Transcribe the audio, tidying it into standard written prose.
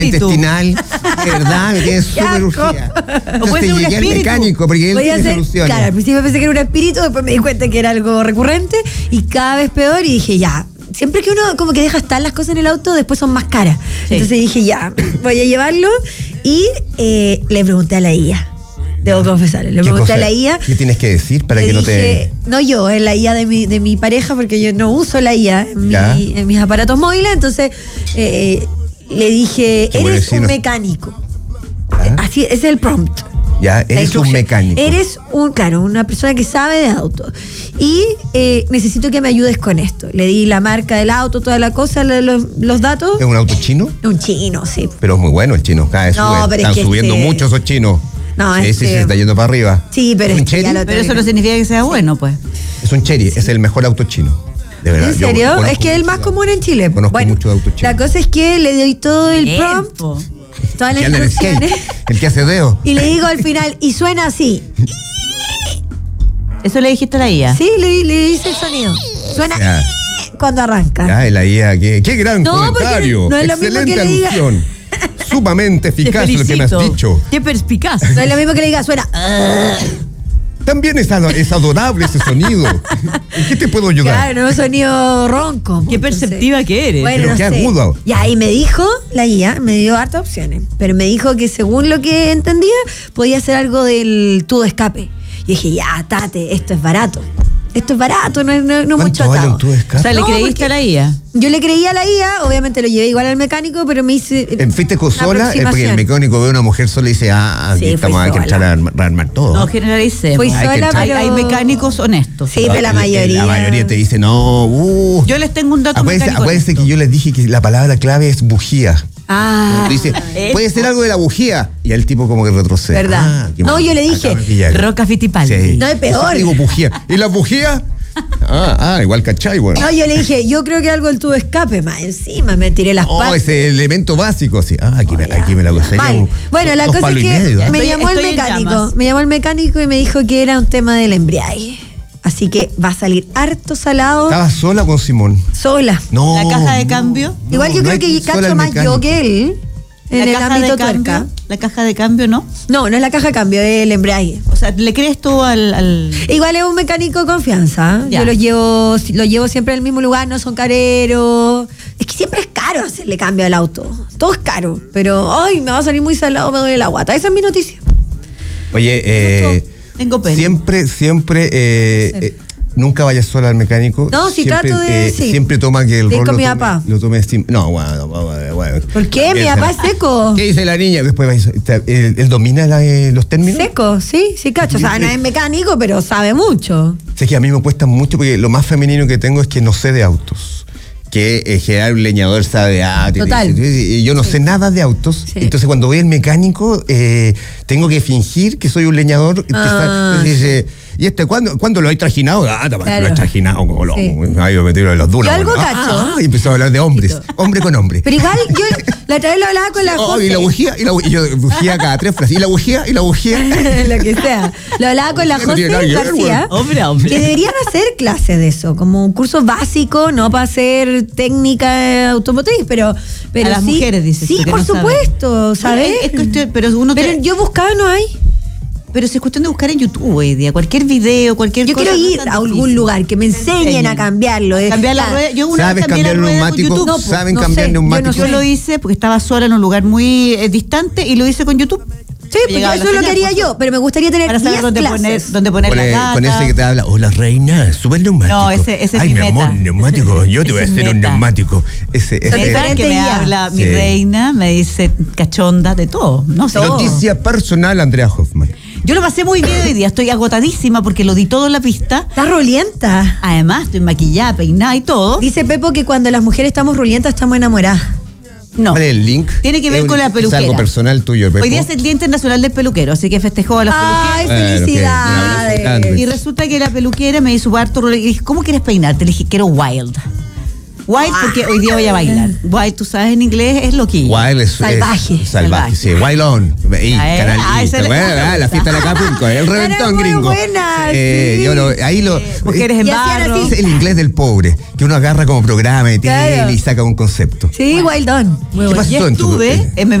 intestinal, de verdad, me tiene súper urgida. O puede ser un llegué al espíritu. mecánico, porque él tiene soluciones. Claro, al principio pensé que era un espíritu, después me di cuenta que era algo recurrente y cada vez peor y dije, ya. Siempre que uno como que deja estar las cosas en el auto, después son más caras. Sí. Entonces dije, ya, voy a llevarlo. Y le pregunté a la IA. Debo confesarle. Le pregunté a la IA. ¿Qué tienes que decir para que no te...? No yo, es la IA de mi pareja, porque yo no uso la IA en mis aparatos móviles. Entonces le dije, eres un mecánico. Así, ese es el prompt. Ya, eres un mecánico. Eres una persona que sabe de auto. Y necesito que me ayudes con esto. Le di la marca del auto, toda la cosa, los datos. ¿Es un auto chino? Un chino, sí. Pero es muy bueno el chino. Cada vez están subiendo mucho esos chinos. No, sí, se está yendo para arriba. Sí, pero ¿Es un Chery? Pero eso no significa que sea bueno, pues. Es un Chery, es el mejor auto chino. De verdad. ¿En serio? Es que es el más común en Chile. Conozco mucho auto chino. La cosa es que le doy todo el prompt, todas las instrucciones. El que hace dedo. Y le digo al final, y suena así. ¿Eso le dijiste a la IA? Sí, le hice el sonido. Suena cuando arranca. Ya, la IA, qué gran comentario. No es lo mismo Excelente que le diga. alusión. Sumamente eficaz lo que me has dicho. Qué perspicaz. No es lo mismo que le diga, suena. También es adorable ese sonido. ¿En qué te puedo ayudar? Claro, no es un sonido ronco. Qué perceptiva que eres. Bueno, pero qué agudo. Ya, y me dijo, la IA, me dio hartas opciones. Pero me dijo que según lo que entendía, podía hacer algo del tubo de escape. Y dije, ya, tate, esto es barato. Esto es barato, no mucho ¿Cuánto vale atado. un tubo de escape? O sea, ¿le creíste a la IA? Yo le creí a la IA, obviamente lo llevé igual al mecánico, pero me hice. ¿Fuiste sola? Porque el mecánico ve a una mujer sola y dice, aquí Sí, estamos, hay que entrar a armar todo. No generalicemos. Fui Hay que sola, entrar. pero. Hay mecánicos honestos. Sí, pero la mayoría. La mayoría te dice, no. Yo les tengo un dato mecánico. Acuérdense que yo les dije que la palabra clave es bujía. Dice, puede ser algo de la bujía. Y el tipo como que retrocede. ¿Verdad? No, yo le dije, Roca Fittipaldi. Sí. No, es peor. Digo bujía. ¿Y la bujía? Igual cachai, bueno. No, yo le dije, yo creo que algo del tubo de escape, más encima me tiré las patas. Ese elemento básico, sí. Aquí me la gozaría. Bueno, la cosa es que me llamó el mecánico y me dijo que era un tema del embriague. Así que va a salir harto salado. ¿Estabas sola con Simón? Sola. No. ¿La caja de cambio? Igual yo creo que cacho más yo que él. En el ámbito tuerca. ¿La caja de cambio no? No es la caja de cambio, es el embrague. O sea, ¿le crees tú al...? Igual es un mecánico de confianza. Ya. Yo lo llevo siempre en el mismo lugar, no son careros. Es que siempre es caro hacerle cambio al auto. Todo es caro. Pero, me va a salir muy salado, me duele la guata. Esa es mi noticia. Oye, Tengo pena. Siempre, nunca vayas sola al mecánico. No, si siempre, trato de... sí. Siempre toma que el De ir rol con mi papá. lo tome Steam. No, bueno. ¿Por qué? Mi papá es seco. ¿Qué dice la niña? Después él domina los términos. Seco, sí, cacho. O sea, no es mecánico, pero sabe mucho. Sé que a mí me cuesta mucho porque lo más femenino que tengo es que no sé de autos. Que general un leñador sabe de autos. Total. Y yo no sé nada de autos. Sí. Entonces cuando voy al mecánico tengo que fingir que soy un leñador. Dice, ¿y cuándo lo hay trajinado? Claro. Lo he trajinado como loco. Sí. Ahí lo metieron en los duros. Yo algo cacho. Y empezó a hablar de hombres. Hombre con hombre. Pero igual yo la otra vez lo hablaba con la José. Y la bujía, y yo bujía cada 3 frases. Y la bujía. Lo que sea. Lo hablaba con la No José tiene nada que ver, García. Hombre a hombre. Que deberían hacer clases de eso, como un curso básico, no para hacer técnica automotriz, pero A las sí, mujeres, dices sí, tú, que por no saben. supuesto, ¿sabes? Es cuestión, pero yo buscaba, no hay. Pero es cuestión de buscar en YouTube hoy día. Cualquier video, cualquier Yo cosa. quiero no es ir tan a algún difícil. lugar que me enseñen a cambiarlo. Cambiar la rueda. Yo una vez ¿Sabes cambié la cambiar rueda con neumáticos? YouTube. No, pues, ¿Saben no cambiar sé, neumáticos? Yo lo hice porque estaba sola en un lugar muy distante y lo hice con YouTube. Sí, porque llegaba eso la es lo que señal, haría yo, pero me gustaría tener Para 10 saber dónde clases. poner la gata. Con ese que te habla, hola reina, sube el neumático. No, ese es Ay, mi mi amor, meta. neumático, yo te Ese voy a es hacer un meta. neumático. Ese ¿Verdad que me día. habla mi Sí. reina? Me dice cachonda de todo. No sé. Noticia personal, Andrea Hoffman. Yo lo pasé muy bien hoy día. Estoy agotadísima porque lo di todo en la pista. Estás rulienta. Además, estoy maquillada, peinada y todo. Dice Pepo que cuando las mujeres estamos rulientas estamos enamoradas. No. ¿Cuál es el link? Tiene que ver con la peluquera. Es algo personal tuyo, Pepo. Hoy día es el Día Internacional del Peluquero, así que festejó a las ¡Ay, peluqueras. felicidades! Bueno, Y resulta que la peluquera me hizo harto rollo y dije, ¿cómo quieres peinarte? Le dije, quiero wild. Wild, porque hoy día voy a bailar. Wild, tú sabes, en inglés es loquillo. Wild es Salvaje. salvaje, sí. Wild On. Y esa la fiesta de Acapulco, el reventón muy gringo. buena, sí. Mujeres en Y hacían barro. así. Es el inglés del pobre, que uno agarra como programa de tele Claro. y saca un concepto. Sí, Wild On. Muy ¿Qué bueno. pasó Y en tu- estuve, me